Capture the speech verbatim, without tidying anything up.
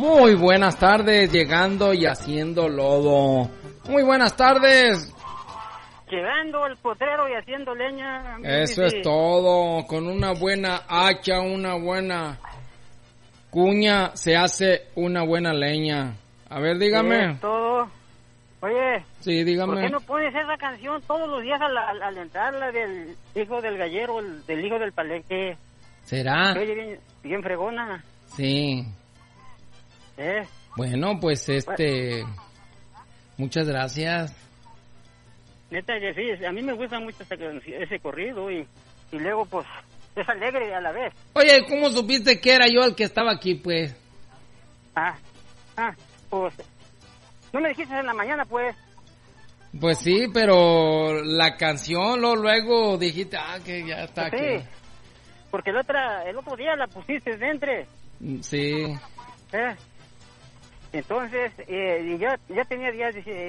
Muy buenas tardes, llegando y haciendo lodo. Muy buenas tardes. Llevando el potrero y haciendo leña. Eso sí. es todo. Con una buena hacha, una buena cuña, se hace una buena leña. A ver, dígame. Es todo. Oye. Sí, dígame. ¿Por qué no pones esa canción todos los días al, al, al entrar, la del hijo del gallero, el, del hijo del palenque? ¿Será? Oye, bien, bien fregona. Sí. ¿Eh? Bueno, pues este... Muchas gracias. Neta, que sí, a mí me gusta mucho esa, ese corrido y, y luego, pues, es alegre a la vez. Oye, ¿cómo supiste que era yo el que estaba aquí, pues? Ah, ah, pues, no me dijiste en la mañana, pues. Pues sí, pero la canción, lo, luego dijiste, ah, que ya está Sí, aquí. porque el, otra, el otro día la pusiste dentro. Sí. ¿Eh? Entonces, eh, ya, ya tenía días...